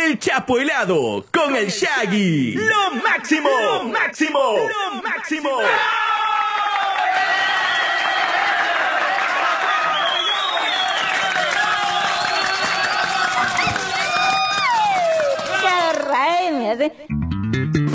El Chapo Helado con el Shaggy. ¡Lo máximo! ¡Lo máximo! ¡Lo máximo! ¡Qué rey!